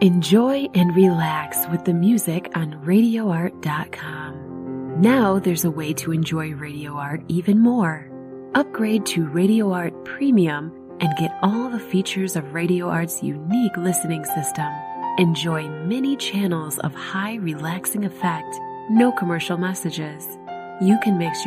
Enjoy and relax with the music on RadioArt.com. Now there's a way to enjoy Radio Art even more. Upgrade to Radio Art Premium and get all the features of Radio Art's unique listening system. Enjoy many channels of high relaxing effect, no commercial messages. You can mix